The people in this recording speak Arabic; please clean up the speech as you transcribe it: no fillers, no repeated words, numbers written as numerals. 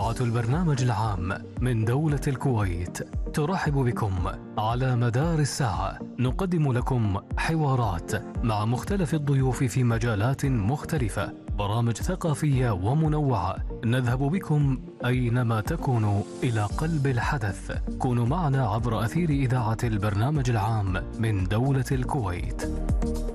إذاعة البرنامج العام من دولة الكويت ترحب بكم. على مدار الساعة نقدم لكم حوارات مع مختلف الضيوف في مجالات مختلفة، برامج ثقافية ومنوعة، نذهب بكم أينما تكونوا إلى قلب الحدث. كونوا معنا عبر أثير إذاعة البرنامج العام من دولة الكويت.